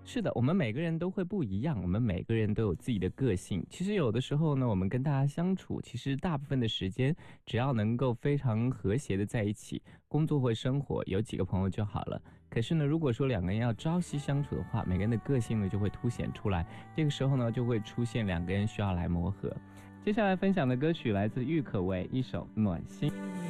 是的，我们每个人都会不一样，我们每个人都有自己的个性。其实有的时候呢，我们跟大家相处，其实大部分的时间，只要能够非常和谐的在一起，工作或生活，有几个朋友就好了。可是呢，如果说两个人要朝夕相处的话，每个人的个性呢就会凸显出来，这个时候呢就会出现两个人需要来磨合。接下来分享的歌曲来自郁可唯，一首《暖心》。